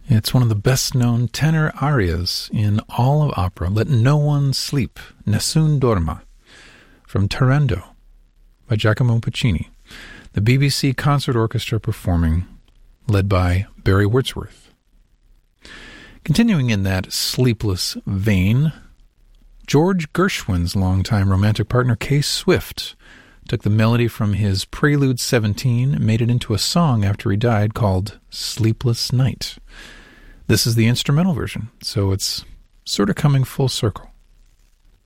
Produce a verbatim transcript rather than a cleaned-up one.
It's one of the best-known tenor arias in all of opera, Let No One Sleep, Nessun Dorma, from Turandot by Giacomo Puccini. The B B C Concert Orchestra performing, led by Barry Wordsworth. Continuing in that sleepless vein, George Gershwin's longtime romantic partner, Kay Swift, took the melody from his Prelude seventeen and made it into a song after he died called Sleepless Night. This is the instrumental version, so it's sort of coming full circle.